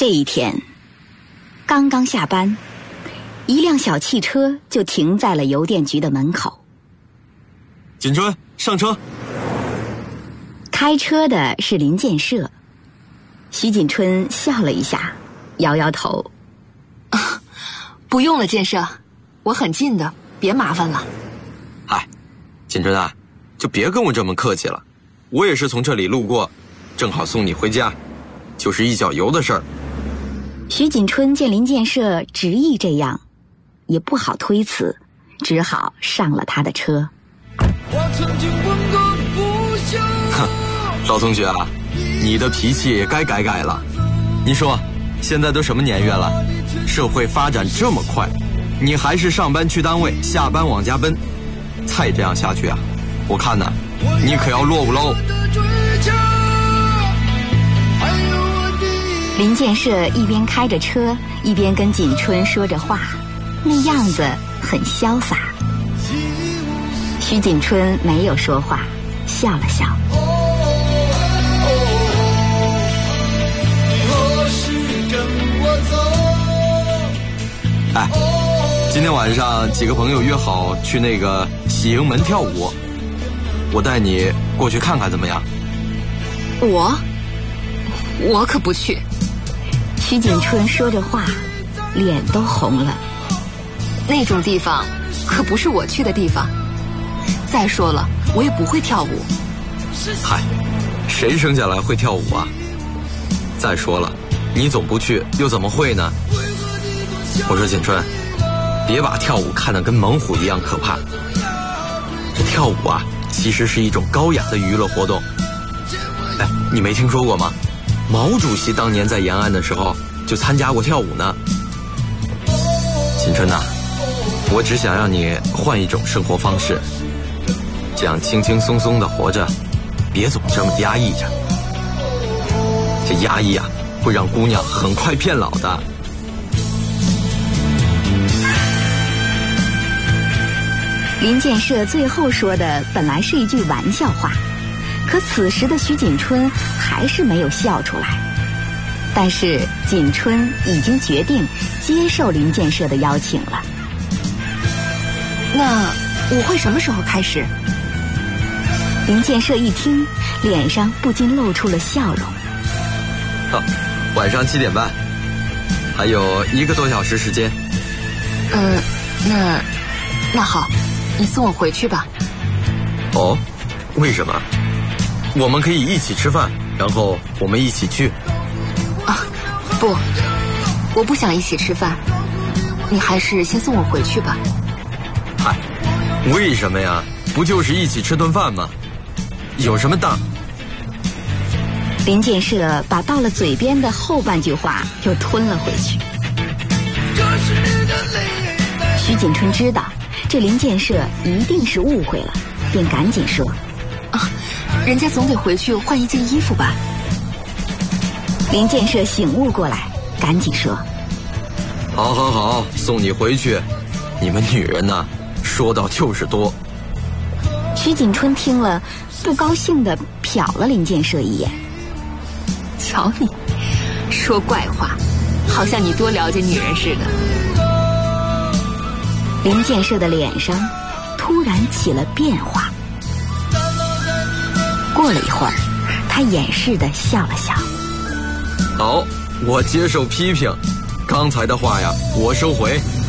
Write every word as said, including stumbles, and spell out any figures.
这一天，刚刚下班，一辆小汽车就停在了邮电局的门口。 锦春，上车。 开车的是林建设。徐锦春笑了一下，摇摇头。 啊，不用了，建设，我很近的，别麻烦了。 嗨，锦春啊，就别跟我这么客气了，我也是从这里路过，正好送你回家，就是一脚油的事儿。 徐锦春见林建设执意这样，也不好推辞，只好上了他的车。 哼，老同学啊，你的脾气也该改改了。你说，现在都什么年月了，社会发展这么快，你还是上班去单位，下班往家奔，再这样下去啊，我看呢，你可要落伍喽。 林建设一边开着车，一边跟锦春说着话，那样子很潇洒。徐锦春没有说话，笑了笑。 哎，今天晚上几个朋友约好去那个喜盈门跳舞，我带你过去看看怎么样？ 我我可不去。 徐锦春说着话，脸都红了。 那种地方可不是我去的地方。再说了，我也不会跳舞。 嗨，谁生下来会跳舞啊？再说了，你总不去，又怎么会呢？我说锦春，别把跳舞看得跟猛虎一样可怕。这跳舞啊，其实是一种高雅的娱乐活动。哎，你没听说过吗？毛主席当年在延安的时候就参加过跳舞呢。锦春呐、啊，我只想让你换一种生活方式，这样轻轻松松的活着，别总这么压抑着。这压抑啊，会让姑娘很快变老的。 林建设最后说的本来是一句玩笑话，可此时的徐锦春还是没有笑出来。但是锦春已经决定接受林建设的邀请了。 那舞会什么时候开始？ 林建设一听，脸上不禁露出了笑容。 好，晚上七点半，还有一个多小时时间。 呃，那那好，你送我回去吧。 哦，为什么？我们可以一起吃饭，然后我们一起去。 啊，不，我不想一起吃饭，你还是先送我回去吧。 嗨，为什么呀？不就是一起吃顿饭吗？有什么大？ 林建设把到了嘴边的后半句话又吞了回去。徐锦春知道这林建设一定是误会了，便赶紧说： 啊，人家总得回去换一件衣服吧。 林建设醒悟过来，赶紧说： 好好好，送你回去。你们女人呢，说到就是多。 徐锦春听了，不高兴地瞟了林建设一眼。 瞧你，说怪话，好像你多了解女人似的。 林建设的脸上突然起了变化。过了一会儿，他掩饰地笑了笑。 好，我接受批评，刚才的话呀，我收回。